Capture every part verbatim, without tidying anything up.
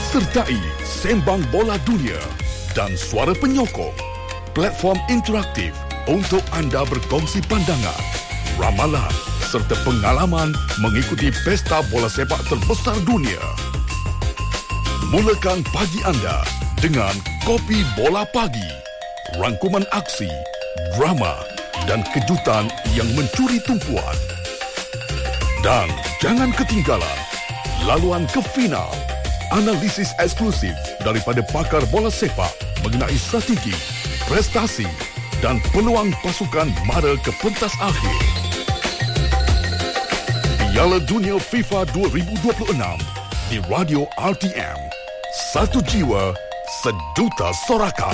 sertai Sembang Bola Dunia dan Suara Penyokong, platform interaktif untuk anda berkongsi pandangan, ramalan serta pengalaman mengikuti pesta bola sepak terbesar dunia. Mulakan pagi anda dengan Kopi Bola Pagi, rangkuman aksi, drama dan kejutan yang mencuri tumpuan. Dan jangan ketinggalan laluan ke final, analisis eksklusif daripada pakar bola sepak mengenai strategi, prestasi dan peluang pasukan mara ke pentas akhir. Piala Dunia FIFA dua ribu dua puluh enam di Radio R T M. Satu jiwa, sejuta sorakan.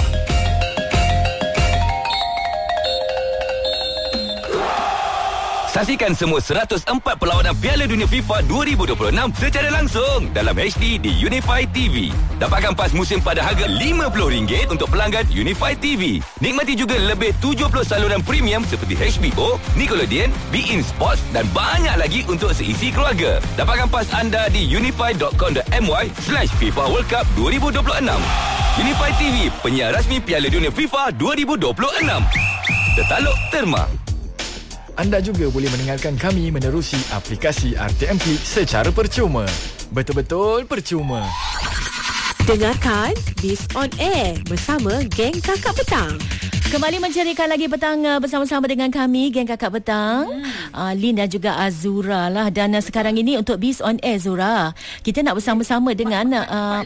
Saksikan semua seratus empat perlawanan Piala Dunia FIFA dua ribu dua puluh enam secara langsung dalam H D di Unify T V. Dapatkan pas musim pada harga lima puluh ringgit untuk pelanggan Unify T V. Nikmati juga lebih tujuh puluh saluran premium seperti H B O, Nickelodeon, beIN Sports dan banyak lagi untuk seisi keluarga. Dapatkan pas anda di unify dot com dot my slash FIFA World Cup dua ribu dua puluh enam. Unify T V, penyiar rasmi Piala Dunia FIFA dua ribu dua puluh enam. Tertaluk Terma. Anda juga boleh mendengarkan kami menerusi aplikasi R T M Click secara percuma. Betul-betul percuma. Dengarkan Biz On Air bersama geng Kakak Petang. Kembali mencerikan lagi petang uh, bersama-sama dengan kami, geng Kakak Petang. hmm. uh, Lin dan juga Azura lah. Dan uh, sekarang ini untuk Biz On Air, Zura, kita nak bersama-sama dengan uh,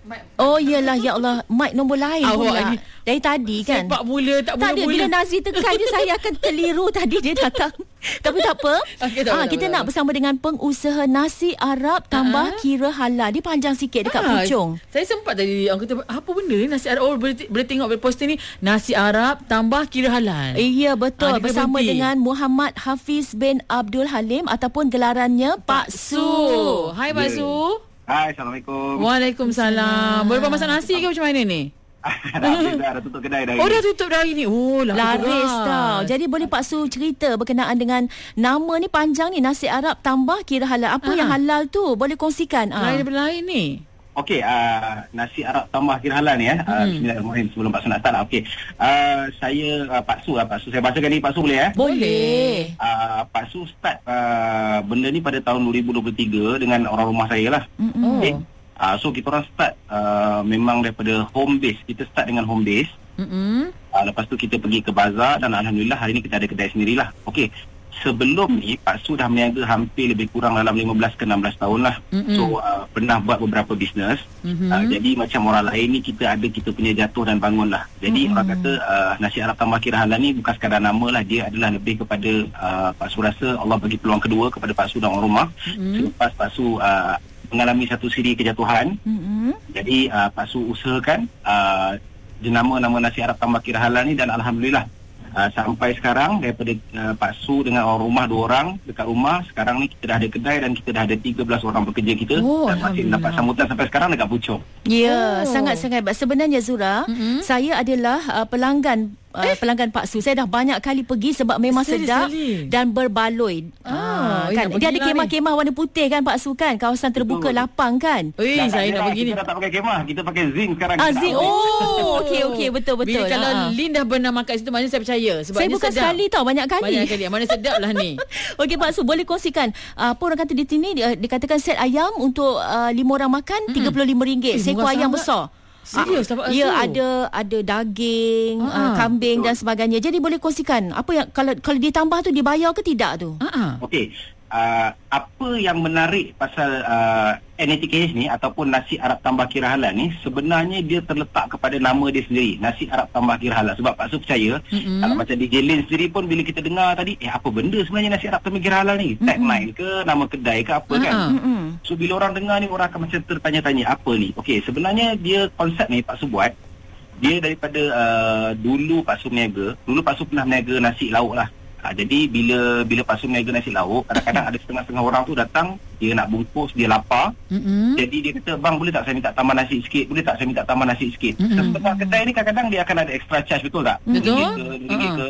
oh iyalah, ya Allah, mic nombor lain pula dari tadi kan. Sepak mula tak mula-mula. Tak ada, bila Nazri tekan je saya akan keliru tadi dia datang. Tapi tak apa. Okay, tak, ah, tak, kita tak, nak tak. bersama dengan pengusaha nasi Arab tambah uh-huh. kira halal. Dia panjang sikit dekat ah, Puchong. Saya sempat tadi orang kata apa benda ni nasi Arab. Oh, boleh, boleh tengok poster ni, nasi Arab tambah kira halal. Eh, ya betul. Ah, bersama berhenti. dengan Muhammad Hafiz bin Abdul Halim ataupun gelarannya Pak Su. Hai Pak Su. Hai, Assalamualaikum. Waalaikumsalam. Boleh masak nasi ke macam mana ni? dah, dah, dah tutup kedai dah. Oh, dah tutup dah hari ni. Oh, laris tau. Jadi boleh Pak Su cerita berkenaan dengan nama ni panjang ni, nasi Arab tambah kira halal. Apa ha. yang halal tu? Boleh kongsikan. Lain daripada lain ni. Okey, uh, nasi Arab tambah kira halal ni ya. Hmm. Uh, Bismillahirrahmanirrahim, sebelum Pak Su nak start lah. Okey. Uh, saya uh, Pak Su lah, Pak Su. Saya bacakan ni Pak Su boleh ya? Boleh. Uh, Pak Su start uh, benda ni pada tahun dua ribu dua puluh tiga dengan orang rumah saya lah. Hmm. Okay. Uh, so kita orang start uh, memang daripada home base. Kita start dengan home base. Mm-hmm. Uh, lepas tu kita pergi ke bazar dan alhamdulillah hari ni kita ada kedai sendirilah. Okey. Sebelum ni Pak Su dah berniaga hampir lebih kurang dalam lima belas ke enam belas tahun lah. Mm-hmm. So uh, pernah buat beberapa bisnes. Mm-hmm. Uh, jadi macam orang lain ni kita ada kita punya jatuh dan bangun lah. Jadi mm-hmm. orang kata uh, nasi Arab tambah kira halal ni bukan sekadar nama lah. Dia adalah lebih kepada uh, Pak Su rasa Allah bagi peluang kedua kepada Pak Su dan orang rumah. Mm-hmm. Selepas Pak Su uh, mengalami satu siri kejatuhan. Mm-hmm. Jadi uh, Pak Su usahakan uh, jenama nama nasi Arab tambah kira halal ni dan alhamdulillah uh, sampai sekarang daripada uh, Pak Su dengan orang rumah dua orang dekat rumah, sekarang ni kita dah ada kedai dan kita dah ada tiga belas orang pekerja kita. Oh, dan masih dapat sambutan sampai sekarang dekat Puchong. Ya, oh. sangat-sangat baik. Sebenarnya Zura, mm-hmm. saya adalah uh, pelanggan Uh, eh? pelanggan Pak Su. Saya dah banyak kali pergi sebab memang Seri, sedap seri. dan berbaloi. Ah, ah, kan? Dia ada kemah-kemah warna putih kan Pak Su kan? Kawasan terbuka betul. lapang kan? Eh, saya nak pergi ni. Kita tak pakai kemah, kita pakai zinc sekarang. Ah, zinc. Oh, okey okey, betul betul. Bila kalau ah. Lin dah pernah makan situ, maknanya saya percaya sebab saya dia bukan sedap. sekali tau, banyak kali. Banyak kali. Mana sedap lah ni. Okey Pak Su, boleh kongsikan uh, apa orang kata di sini dia, dikatakan set ayam untuk uh, lima orang makan hmm. tiga puluh lima ringgit. Eh, seekor ayam sangat. Besar. Serius tak Pak Su? Ya, ada ada daging, uh, kambing dan sebagainya. Jadi boleh kongsikan apa yang kalau kalau ditambah tu dibayar ke tidak tu? Ha. Okey. Uh, apa yang menarik pasal uh, N A T K H ni ataupun nasi Arab tambah kira halal ni, sebenarnya dia terletak kepada nama dia sendiri, nasi Arab tambah kira halal. Sebab Pak Su percaya, mm-hmm. kalau macam D J Lin sendiri pun bila kita dengar tadi, eh apa benda sebenarnya nasi Arab tambah kira halal ni? Mm-hmm. Tagline ke, nama kedai ke apa kan? Mm-hmm. So bila orang dengar ni, orang akan macam tertanya-tanya apa ni? Okey, sebenarnya dia konsep ni Pak Su buat, dia daripada uh, dulu Pak Su berniaga, dulu Pak Su pernah berniaga nasi lauk lah. Ha, jadi bila bila Pak Su berniaga nasi lauk, kadang-kadang ada setengah-setengah orang tu datang, dia nak bungkus, dia lapar. Mm-hmm. Jadi dia kata, bang boleh tak saya minta tambah nasi sikit? Boleh tak saya minta tambah nasi sikit? Mm-hmm. Setengah kedai ni kadang-kadang dia akan ada extra charge, betul tak? Betul. Ringgit ke, ringgit uh-huh. ke.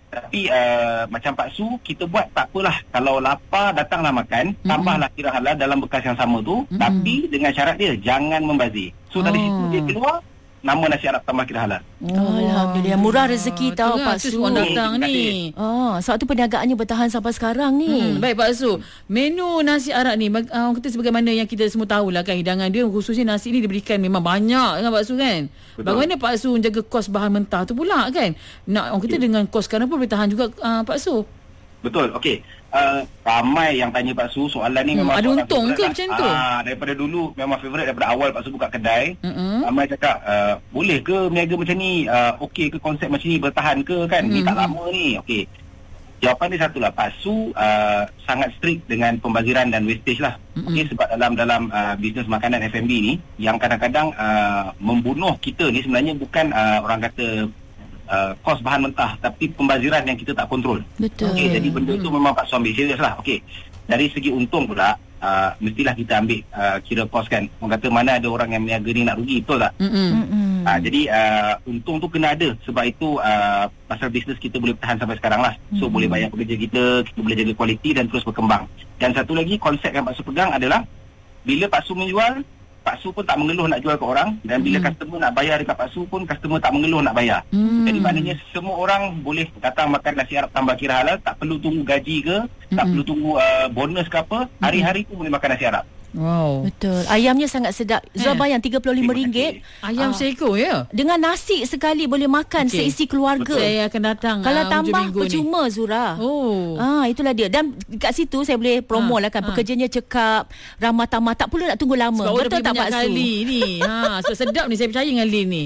Tapi uh, macam Pak Su, kita buat tak apalah. Kalau lapar, datanglah makan. Mm-hmm. Tambahlah kira halal dalam bekas yang sama tu. Mm-hmm. Tapi dengan syarat dia, jangan membazir. So, oh. dari situ dia keluar, nama nasi Arab tambah kira halal. Oh, Alhamdulillah. Murah rezeki tahu Pak Su. Orang datang ni. Oh, sebab tu perniagaannya bertahan sampai sekarang ni. Hmm, baik Pak Su. Menu nasi Arab ni, uh, kita sebagaimana yang kita semua tahulah kan, hidangan dia khususnya nasi ni diberikan memang banyak kan Pak Su kan. Betul. Bagaimana Pak Su menjaga kos bahan mentah tu pula kan? Nak orang kita dengan kos sekarang pun boleh tahan juga uh, Pak Su. Betul. Okey. Uh, ramai yang tanya Pak Su soalan ni, hmm, memang ada untung ke lah. Macam tu? Ah, daripada dulu memang favourite daripada awal Pak Su buka kedai. Mm-hmm. Ramai cakap uh, boleh ke berniaga macam ni? Uh, Okey ke konsep macam ni, bertahan ke kan? Mm-hmm. Ni tak lama ni. Okey. Jawapan dia satulah, Pak Su uh, sangat strict dengan pembaziran dan wastage lah. Mm-hmm. Okey, sebab dalam dalam uh, bisnes makanan F and B ni yang kadang-kadang uh, membunuh kita ni sebenarnya bukan uh, orang kata Uh, kos bahan mentah, tapi pembaziran yang kita tak kontrol. Betul. Okay, jadi benda tu memang Pak Su ambil serius lah. Okey. Dari segi untung pula, uh, mestilah kita ambil uh, kira kos kan. Orang kata mana ada orang yang berniaga ni nak rugi, betul tak? Mm-hmm. Uh, jadi uh, untung tu kena ada. Sebab itu uh, pasal bisnes kita boleh bertahan sampai sekarang lah. So mm-hmm. boleh bayar pekerja kita, kita boleh jaga kualiti dan terus berkembang. Dan satu lagi konsep yang Pak Su pegang adalah bila Pak Su menjual, Pak Su pun tak mengeluh nak jual ke orang, dan bila hmm. customer nak bayar dekat Pak Su pun customer tak mengeluh nak bayar. Hmm. Jadi maknanya semua orang boleh datang makan nasi Arab tambah kira halal, tak perlu tunggu gaji ke, hmm. tak perlu tunggu uh, bonus ke apa, hari-hari pun boleh makan nasi Arab. Wow. Betul. Ayamnya sangat sedap. Zul eh. bayang tiga puluh lima ringgit. Ayam uh, seekor ya. Dengan nasi sekali boleh makan okay. seisi keluarga. Betul. Saya akan datang. Kalau uh, tambah percuma ni. Zura. Oh. Ah, itulah dia. Dan kat situ saya boleh promo uh, lah kan. Uh. Pekerjanya cekap, ramah tamah, tak perlu nak tunggu lama. Sebab betul tak Pak Su? Kali ni. Ha, so sedap ni, saya percaya dengan Lin ni.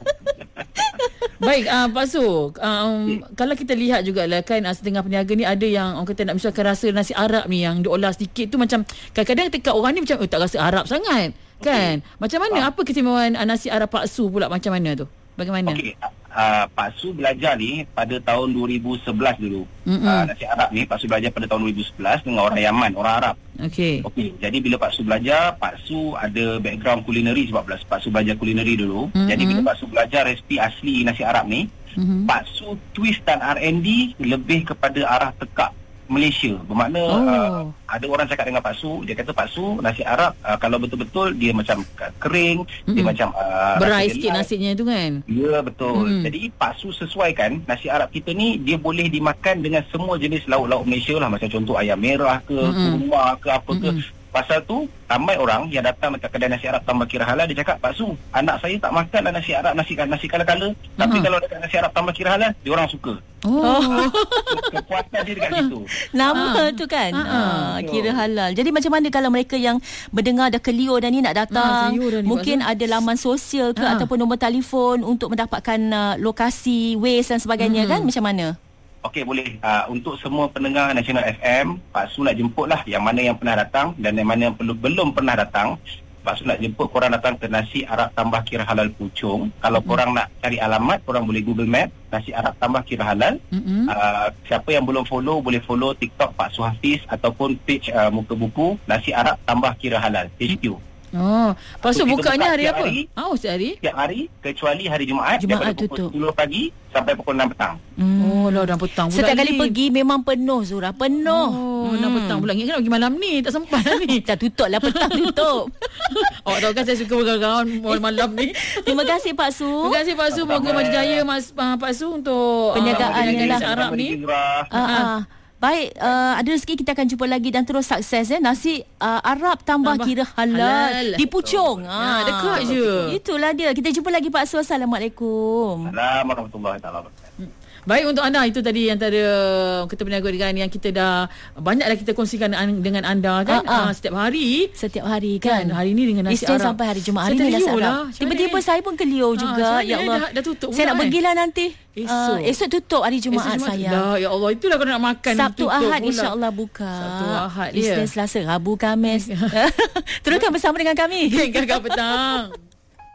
Baik, uh, Pak Su, um, kalau kita lihat jugalah kan, uh, setengah peniaga ni ada yang orang kata nak misalkan rasa nasi Arab ni yang diolah sedikit tu macam kadang-kadang dekat orang ni macam oh, tak rasa Arab sangat kan. Okay. Macam mana, uh. apa keistimewaan uh, nasi Arab Pak Su pula, macam mana tu? Bagaimana? Okey, uh, Pak Su belajar ni pada tahun dua ribu sebelas dulu. Uh, nasi Arab ni Pak Su belajar pada tahun dua ribu sebelas dengan orang Yaman, orang Arab. Okey. Okey, jadi bila Pak Su belajar, Pak Su ada background kulineri sebab Pak Su belajar kulineri dulu. Mm-hmm. Jadi bila Pak Su belajar resipi asli nasi Arab ni, mm-hmm. Pak Su twist dan R and D lebih kepada arah tekak Malaysia. Bermakna oh. uh, ada orang cakap dengan Pak Su, dia kata Pak Su nasi Arab uh, kalau betul-betul dia macam kering, mm-hmm. dia macam uh, berai sikit nasinya tu kan. Ya, betul. Mm-hmm. Jadi Pak Su sesuaikan nasi Arab kita ni, dia boleh dimakan dengan semua jenis lauk-lauk Malaysia lah, macam contoh ayam merah ke, mm-hmm. kurma ke, apa ke. Mm-hmm. Pasal tu ramai orang yang datang dekat kedai nasi Arab tambah kira halal, dia cakap, Pak Su, anak saya tak makan lah nasi Arab, nasi nasi kala-kala, uh-huh. tapi kalau dekat nasi Arab tambah kira halal, dia orang suka. Oh. Kepuasan dia dekat situ. Nama uh. tu kan, uh-huh. uh, kira halal. Jadi macam mana kalau mereka yang mendengar dah kelio dan ni nak datang, uh, mungkin ni, ada laman sosial ke uh. ataupun nombor telefon untuk mendapatkan uh, lokasi, ways dan sebagainya, uh-huh. kan, macam mana? Okey, boleh. Uh, untuk semua pendengar Nasional F M, Pak Su nak jemput lah yang mana yang pernah datang dan yang mana yang perlu, belum pernah datang. Pak Su nak jemput korang datang ke Nasi Arab Tambah Kira Halal Puchong. Kalau mm-hmm. korang nak cari alamat, korang boleh Google Map Nasi Arab Tambah Kira Halal. Mm-hmm. Uh, siapa yang belum follow, boleh follow TikTok Pak Su Hafiz ataupun page uh, Muka Buku Nasi Arab Tambah Kira Halal H Q. Oh, Pak Su bukanya hari apa? Hari, oh, setiap hari? Setiap hari, kecuali hari Jumaat, Jumaat daripada tutup. pukul sepuluh pagi sampai pukul enam petang. Hmm. Oh, lah enam petang pula. Setiap kali pergi memang penuh, Zura. Penuh. Oh, enam hmm. petang pula. Ingat pergi malam ni. Tak sempat lah ni. Dah tutup lah, petang tutup. Oh, tahu kan saya suka berkawan malam ni. Terima kasih Pak Su. Terima kasih Pak Su. Moga maju jaya Mas uh, Pak Su untuk perniagaan uh, nasi Arab ni. Ah, ah. Baik, uh, ada rezeki kita akan jumpa lagi dan terus sukses ya. Nasi uh, Arab tambah, tambah kira halal, halal di Puchong. Ha, dekat je. Itulah dia. Kita jumpa lagi Pak Su. Assalamualaikum. Assalamualaikum warahmatullahi wabarakatuh. Baik, untuk anda, itu tadi antara kita berniaga dengan yang kita dah banyaklah kita kongsikan dengan anda kan. Uh, uh. Setiap hari. Setiap hari kan. kan hari ni dengan nasi Isnin Arab. Sampai hari Jumaat hari ni nasi Arab. Lah. Tiba-tiba saya pun kelio juga. Ha, ya Allah. Dah, dah tutup saya nak kan? pergilah nanti. Esok. Uh, esok tutup hari Jumaat, Jumaat saya. Dah, ya Allah, itulah kalau nak makan. Sabtu Ahad insya-Allah buka. Sabtu Ahad Isnin, Selasa, Rabu, Khamis. Teruskan bersama dengan kami. Geng Kakak Petang.